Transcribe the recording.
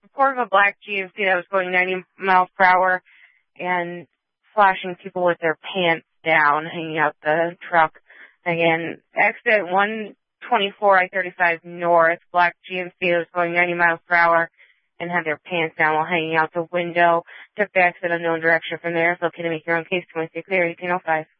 report of a black GMC that was going 90 miles per hour and flashing people with their pants down, hanging out the truck. Again, exit 124 I-35 North, black GMC that was going 90 miles per hour and had their pants down while hanging out the window. Took the exit unknown direction from there. It's okay to make your own case. 26 clear, 1805.